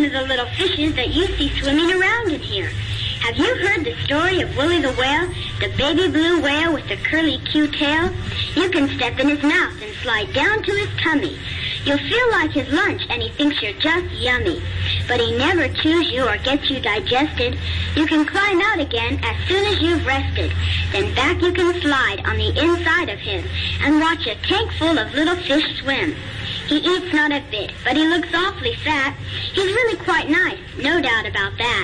of the little fishes that you see swimming around in here. Have you heard the story of Willie the Whale, the baby blue whale with the curly Q tail? You can step in his mouth and slide down to his tummy. You'll feel like his lunch and he thinks you're just yummy. But he never chews you or gets you digested. You can climb out again as soon as you've rested. Then back you can slide on the inside of him and watch a tank full of little fish swim. He eats not a bit, but he looks awfully fat. He's really quite nice, no doubt about that.